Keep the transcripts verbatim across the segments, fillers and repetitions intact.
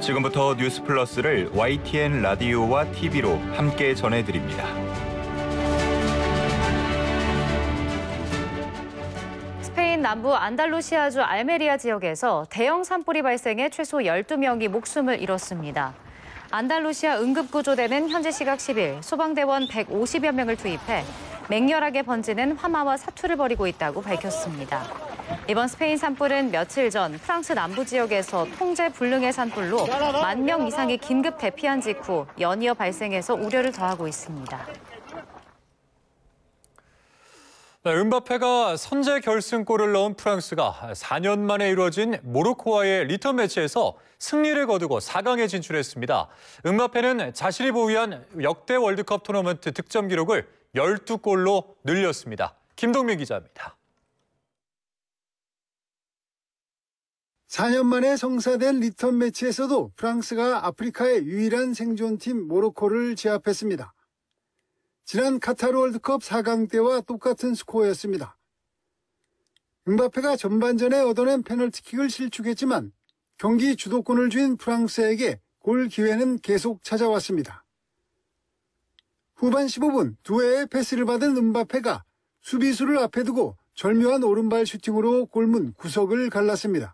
지금부터 뉴스 플러스를 와이티엔 라디오와 티비로 함께 전해드립니다. 스페인 남부 안달루시아주 알메리아 지역에서 대형 산불이 발생해 최소 열두 명이 목숨을 잃었습니다. 안달루시아 응급구조대는 현지 시각 십 일 소방대원 백오십여 명을 투입해 맹렬하게 번지는 화마와 사투를 벌이고 있다고 밝혔습니다. 이번 스페인 산불은 며칠 전 프랑스 남부 지역에서 통제 불능의 산불로 만 명 이상이 긴급 대피한 직후 연이어 발생해서 우려를 더하고 있습니다. 네, 음바페가 선제 결승골을 넣은 프랑스가 사 년 만에 이루어진 모로코와의 리턴 매치에서 승리를 거두고 사 강에 진출했습니다. 음바페는 자신이 보유한 역대 월드컵 토너먼트 득점 기록을 열두 골로 늘렸습니다. 김동민 기자입니다. 사 년 만에 성사된 리턴 매치에서도 프랑스가 아프리카의 유일한 생존팀 모로코를 제압했습니다. 지난 카타르 월드컵 사 강 때와 똑같은 스코어였습니다. 음바페가 전반전에 얻어낸 페널티킥을 실축했지만 경기 주도권을 쥔 프랑스에게 골 기회는 계속 찾아왔습니다. 후반 십오 분 두 회의 패스를 받은 음바페가 수비수를 앞에 두고 절묘한 오른발 슈팅으로 골문 구석을 갈랐습니다.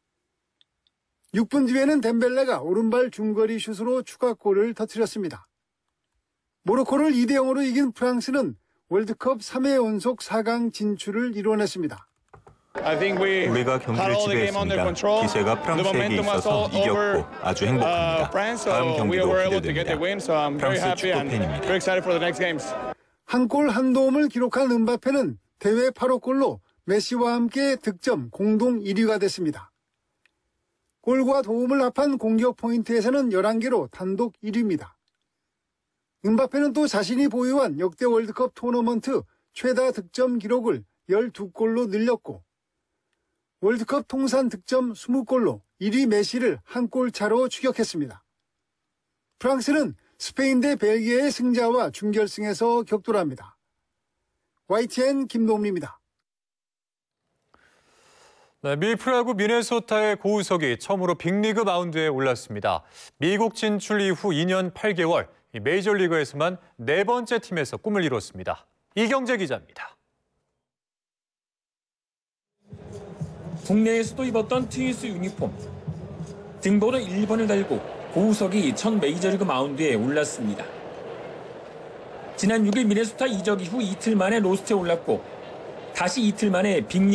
육 분 뒤에는 덴벨레가 오른발 중거리 슛으로 추가골을 터뜨렸습니다. 모로코를 이 대 영으로 이긴 프랑스는 월드컵 삼 회 연속 사 강 진출을 이뤄냈습니다. 우리가 경기를 지배했습니다. 기세가 프랑스에게 있어서 이겼고 아주 행복합니다. 다음 경기도 기대됩니다. 프랑스 축구팬입니다. 한 골 한 도움을 기록한 음바페는 대회 팔 호 골로 메시와 함께 득점 공동 일 위가 됐습니다. 골과 도움을 합한 공격 포인트에서는 열한 개로 단독 일 위입니다. 음바페는 또 자신이 보유한 역대 월드컵 토너먼트 최다 득점 기록을 열두 골로 늘렸고 월드컵 통산 득점 이십 골로 일 위 메시를 한 골 차로 추격했습니다. 프랑스는 스페인 대 벨기에의 승자와 준결승에서 격돌합니다. 와이티엔 김동민입니다. 네, 미 프로야구 미네소타의 고우석이 처음으로 빅리그 마운드에 올랐습니다. 미국 진출 이후 이 년 팔 개월, 메이저리그에서만 네 번째 팀에서 꿈을 이뤘습니다. 이경재 기자입니다. 국내에서도 입었던 트윈스 유니폼. 등번호 일 번을 달고 고우석이 첫 메이저리그 마운드에 올랐습니다. 지난 육 일 미네소타 이적 이후 이틀 만에 로스트에 올랐고 다시 이틀 만에 빅리그